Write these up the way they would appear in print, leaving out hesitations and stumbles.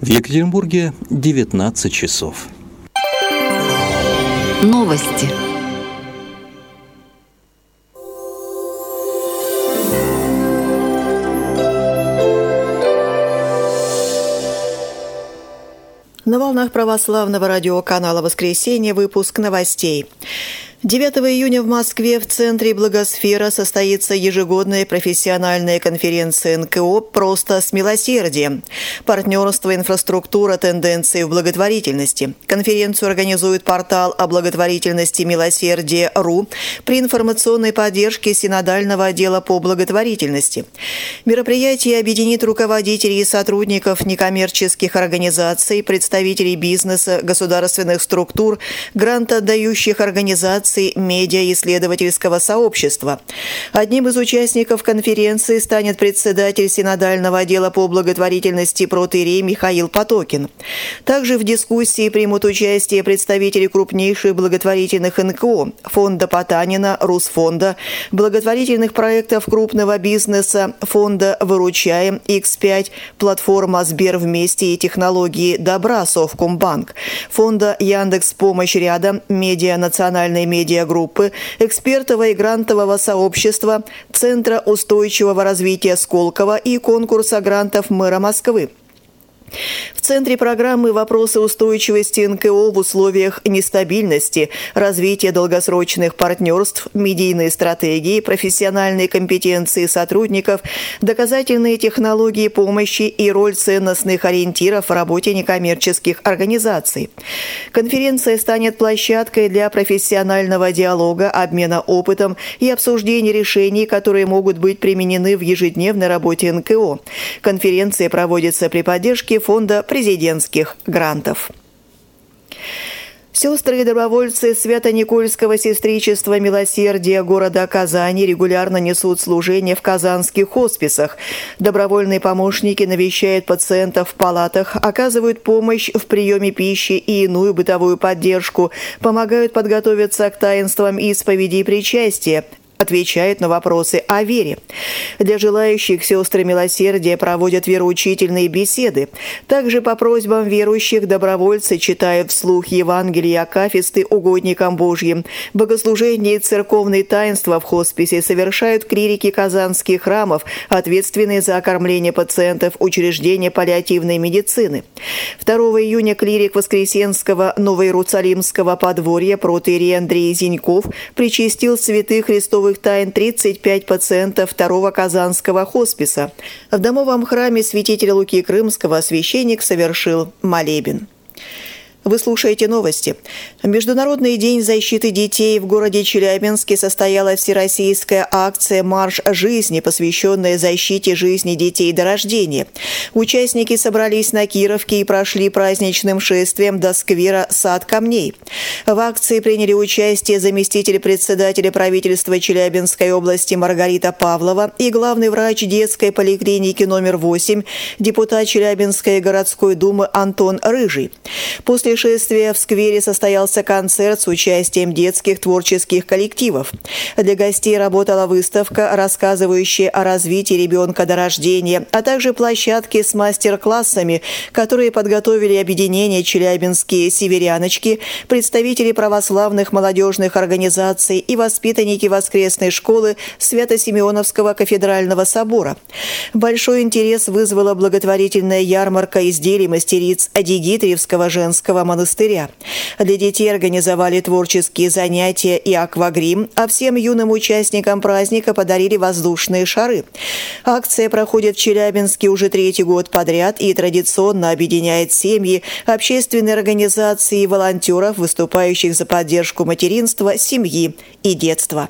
В Екатеринбурге 19 часов. Новости. На волнах православного радиоканала «Воскресенье» выпуск новостей. 9 июня в Москве в Центре Благосфера состоится ежегодная профессиональная конференция НКО «Просто с милосердием». Партнерство, инфраструктура, тенденции в благотворительности. Конференцию организует портал о благотворительности «Милосердие.ру» при информационной поддержке Синодального отдела по благотворительности. Мероприятие объединит руководителей и сотрудников некоммерческих организаций, представителей бизнеса, государственных структур, грантоотдающих организаций, медиа-исследовательского сообщества. Одним из участников конференции станет председатель Синодального отдела по благотворительности протоиерей Михаил Потокин. Также в дискуссии примут участие представители крупнейших благотворительных НКО, фонда Потанина, Русфонда, благотворительных проектов крупного бизнеса, фонда «Выручаем», X5, платформа «Сбер вместе» и технологии добра Совкомбанк, фонда «Яндекс.Помощь рядом», медиа национальной медиагруппы, экспертного и грантового сообщества, Центра устойчивого развития Сколково и конкурса грантов мэра Москвы. В центре программы вопросы устойчивости НКО в условиях нестабильности, развития долгосрочных партнерств, медийные стратегии, профессиональные компетенции сотрудников, доказательные технологии помощи и роль ценностных ориентиров в работе некоммерческих организаций. Конференция станет площадкой для профессионального диалога, обмена опытом и обсуждения решений, которые могут быть применены в ежедневной работе НКО. Конференция проводится при поддержке фонда президентских грантов. Сестры и добровольцы Свято-Никольского сестричества «Милосердия» города Казани регулярно несут служение в казанских хосписах. Добровольные помощники навещают пациентов в палатах, оказывают помощь в приеме пищи и иную бытовую поддержку, помогают подготовиться к таинствам исповеди и причастия, отвечают на вопросы о вере. Для желающих сестры милосердия проводят вероучительные беседы. Также по просьбам верующих добровольцы читают вслух Евангелие и акафисты угодникам Божьим. Богослужения и церковные таинства в хосписе совершают клирики казанских храмов, ответственные за окормление пациентов учреждения паллиативной медицины. 2 июня клирик Воскресенского Новоиерусалимского подворья протоиерей Андрей Зиньков причастил святых Христовых тайн 35 пациентов второго казанского хосписа. В домовом храме святителя Луки Крымского священник совершил молебен. Вы слушаете новости. Международный день защиты детей в городе Челябинске состоялась всероссийская акция «Марш жизни», посвященная защите жизни детей до рождения. Участники собрались на Кировке и прошли праздничным шествием до сквера «Сад камней». В акции приняли участие заместитель председателя правительства Челябинской области Маргарита Павлова и главный врач детской поликлиники номер 8, депутат Челябинской городской думы Антон Рыжий. После шествия в сквере состоялся концерт с участием детских творческих коллективов. Для гостей работала выставка, рассказывающая о развитии ребенка до рождения, а также площадки с мастер-классами, которые подготовили объединение «Челябинские северяночки», представители православных молодежных организаций и воспитанники воскресной школы Свято-Симеоновского кафедрального собора. Большой интерес вызвала благотворительная ярмарка изделий мастериц Адигитриевского женского монастыря. Для детей организовали творческие занятия и аквагрим, а всем юным участникам праздника подарили воздушные шары. Акция проходит в Челябинске уже 3-й год подряд и традиционно объединяет семьи, общественные организации и волонтеров, выступающих за поддержку материнства, семьи и детства.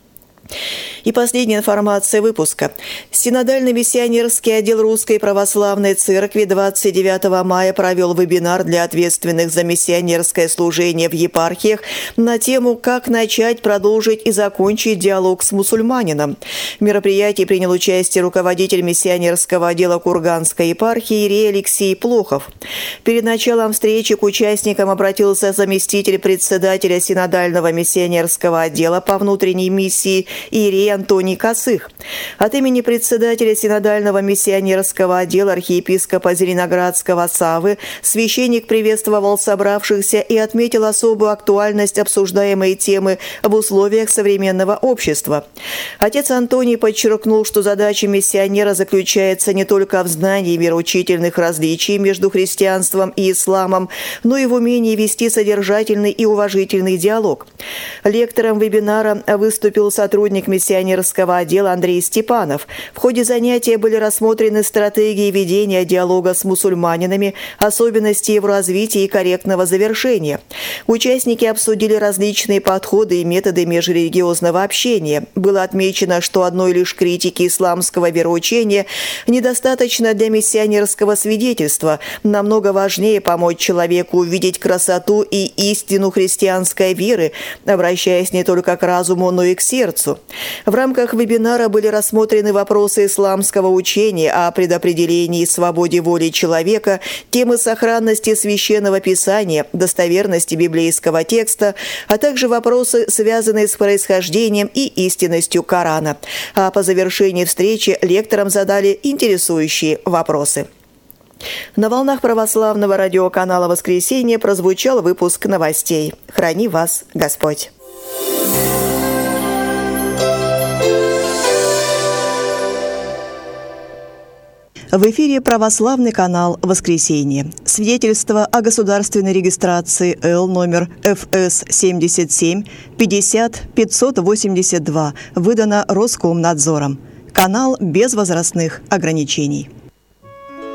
И последняя информация выпуска. Синодальный миссионерский отдел Русской Православной Церкви 29 мая провел вебинар для ответственных за миссионерское служение в епархиях на тему «Как начать, продолжить и закончить диалог с мусульманином». В мероприятии принял участие руководитель миссионерского отдела Курганской епархии иерей Алексей Плохов. Перед началом встречи к участникам обратился заместитель председателя Синодального миссионерского отдела по внутренней миссии иерей Антоний Косых. От имени председателя Синодального миссионерского отдела архиепископа Зеленоградского Саввы священник приветствовал собравшихся и отметил особую актуальность обсуждаемой темы в условиях современного общества. Отец Антоний подчеркнул, что задача миссионера заключается не только в знании вероучительных различий между христианством и исламом, но и в умении вести содержательный и уважительный диалог. Лектором вебинара выступил сотрудник миссионерского отдела Андрей Степанов. В ходе занятия были рассмотрены стратегии ведения диалога с мусульманинами, особенности его развития и корректного завершения. Участники обсудили различные подходы и методы межрелигиозного общения. Было отмечено, что одной лишь критики исламского вероучения недостаточно для миссионерского свидетельства. Намного важнее помочь человеку увидеть красоту и истину христианской веры, обращаясь не только к разуму, но и к сердцу. В рамках вебинара были рассмотрены вопросы исламского учения о предопределении и свободе воли человека, темы сохранности священного писания, достоверности библейского текста, а также вопросы, связанные с происхождением и истинностью Корана. А по завершении встречи лекторам задали интересующие вопросы. На волнах православного радиоканала «Воскресенье» прозвучал выпуск новостей. Храни вас Господь! В эфире православный канал «Воскресенье». Свидетельство о государственной регистрации Л номер ФС 77 50 582 выдано Роскомнадзором. Канал без возрастных ограничений.